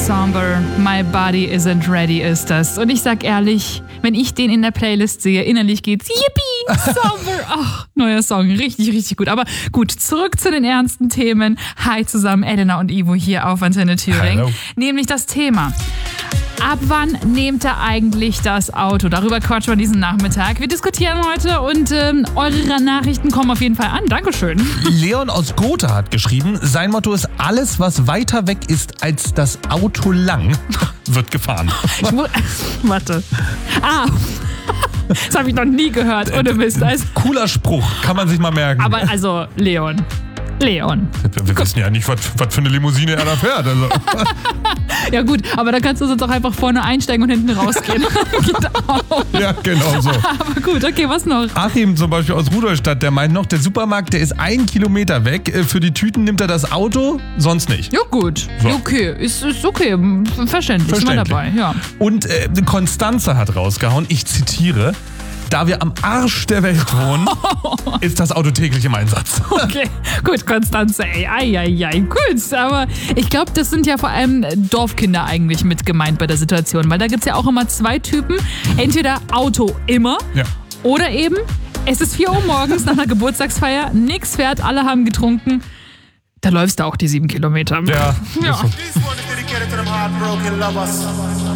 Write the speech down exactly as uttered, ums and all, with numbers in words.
Somber, My Body Isn't Ready ist das. Und ich sag ehrlich, wenn ich den in der Playlist sehe, innerlich geht's Yippie, Somber. Ach, neuer Song, richtig, richtig gut. Aber gut, zurück zu den ernsten Themen. Hi zusammen, Elena und Ivo hier auf Antenne Thüringen. Hallo. Nämlich das Thema: Ab wann nehmt ihr eigentlich das Auto? Darüber quatschen wir diesen Nachmittag. Wir diskutieren heute und ähm, eure Nachrichten kommen auf jeden Fall an. Dankeschön. Leon aus Gotha hat geschrieben, sein Motto ist: alles, was weiter weg ist als das Auto lang, wird gefahren. Ich mu- Warte. Ah, das habe ich noch nie gehört. Ohne Mist. Also, Cooler Spruch, kann man sich mal merken. aber also, Leon. Leon. wir, wir wissen ja nicht, was, was für eine Limousine er da fährt. Also. Ja gut, aber da kannst du sonst auch einfach vorne einsteigen und hinten rausgehen. Geht auch. Ja, genau so. Aber gut, okay, was noch? Achim zum Beispiel aus Rudolstadt, der meint noch, der Supermarkt, der ist ein Kilometer weg. Für die Tüten nimmt er das Auto, sonst nicht. Ja gut, So. okay, ist, ist okay, verständlich, ist mal Verständlich. dabei, ja. Und äh, Konstanze hat rausgehauen, ich zitiere: Da wir am Arsch der Welt wohnen, ist das Auto täglich im Einsatz. Okay, gut, Konstanze, ey, ei, ei, ei, gut, aber ich glaube, das sind ja vor allem Dorfkinder eigentlich mit gemeint bei der Situation, weil da gibt es ja auch immer zwei Typen, entweder Auto immer Ja. oder eben, es ist vier Uhr morgens nach einer Geburtstagsfeier, nix fährt, alle haben getrunken, da läufst du auch die sieben Kilometer. Ja, Ja. ist so. This one is dedicated to them heartbroken lovers.